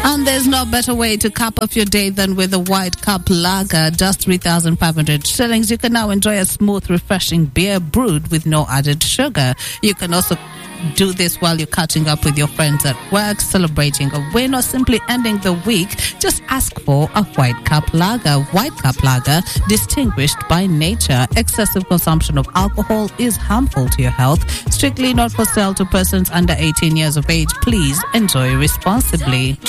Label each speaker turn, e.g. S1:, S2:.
S1: And there's no better way to cap off your day than with a White Cup Lager, just 3,500 shillings. You can now enjoy a smooth, refreshing beer brewed with no added sugar. You can also do this while you're catching up with your friends at work, celebrating a win, or simply ending the week. Just ask for a White Cup Lager. White Cup Lager, distinguished by nature. Excessive consumption of alcohol is harmful to your health. Strictly not for sale to persons under 18 years of age. Please enjoy responsibly.